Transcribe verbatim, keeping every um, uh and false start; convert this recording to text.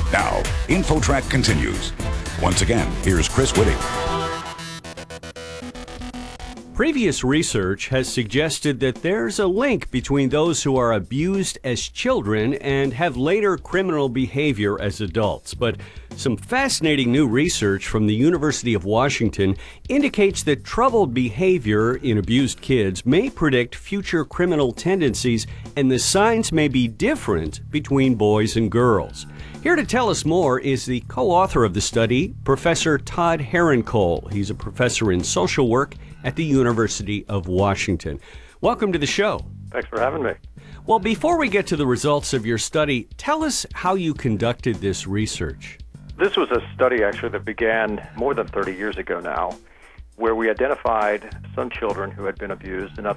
Now, InfoTrack continues. Once again, here's Chris Whitting. Previous research has suggested that there's a link between those who are abused as children and have later criminal behavior as adults. But some fascinating new research from the University of Washington indicates that troubled behavior in abused kids may predict future criminal tendencies, and the signs may be different between boys and girls. Here to tell us more is the co-author of the study, Professor Todd Herrenkohl. He's a professor in social work at the University of Washington. Welcome to the show. Thanks for having me. Well, before we get to the results of your study, tell us how you conducted this research. This was a study actually that began more than thirty years ago now, where we identified some children who had been abused. In other